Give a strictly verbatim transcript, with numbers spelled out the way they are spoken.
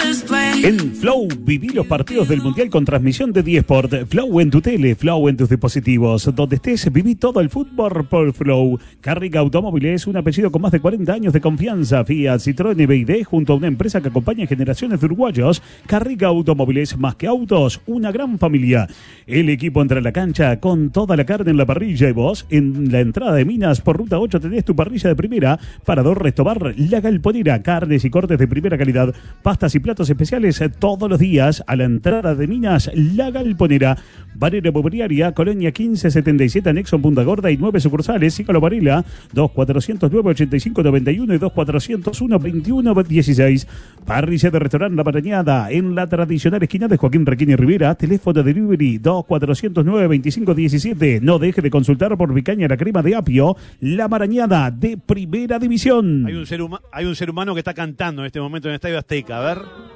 En Flow, viví los partidos del Mundial con transmisión de diEsport. Flow en tu tele, Flow en tus dispositivos. Donde estés, viví todo el fútbol por Flow. Carriga Automóviles, un apellido con más de cuarenta años de confianza. Fiat, Citroën y B Y D, junto a una empresa que acompaña generaciones de uruguayos. Carriga Automóviles, más que autos, una gran familia. El equipo entra a la cancha con toda la carne en la parrilla y vos, en la entrada de Minas por Ruta ocho, tenés tu parrilla de primera. Parador Restobar, La Galponera, carnes y cortes de primera calidad. Pastas y platos especiales todos los días a la entrada de Minas, La Galponera. Varela Mobiliaria, Colonia quince setenta y siete, anexo en Punta Gorda y nueve sucursales. Sígalo Varela, dos cuatrocientos nueve ochenta y cinco noventa y uno y dos cuatrocientos uno veintiuno dieciséis. Parrilla de restaurante La Marañada, en la tradicional esquina de Joaquín Requini Rivera. Teléfono delivery dos cuatrocientos nueve veinticinco diecisiete. No deje de consultar por Picaña la crema de apio, La Marañada de Primera División. Hay un ser, huma- hay un ser humano que está cantando en este momento en el Estadio Azteca, a ver.